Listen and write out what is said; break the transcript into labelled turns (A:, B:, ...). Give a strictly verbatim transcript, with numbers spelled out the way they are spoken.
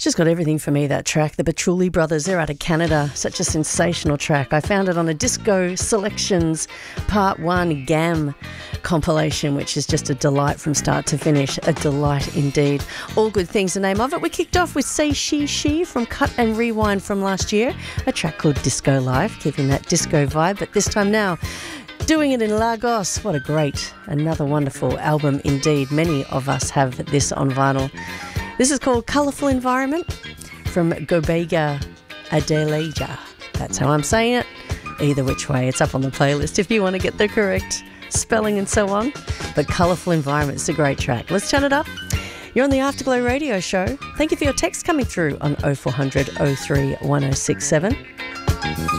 A: Just got everything for me, that track. The Patchouli Brothers, they're out of Canada. Such a sensational track. I found it on a Disco Selections Part one GAM compilation, which is just a delight from start to finish. A delight indeed. All good things, the name of it. We kicked off with Say She She from Cut and Rewind from last year. A track called Disco Life, keeping that disco vibe, but this time now doing it in Lagos. What a great, another wonderful album indeed. Many of us have this on vinyl. This is called Colourful Environment from Gobega Adeleja. That's how I'm saying it. Either which way, it's up on the playlist if you want to get the correct spelling and so on. But Colourful Environment is a great track. Let's turn it up. You're on the Afterglow Radio Show. Thank you for your text coming through on oh four hundred oh three one oh six seven.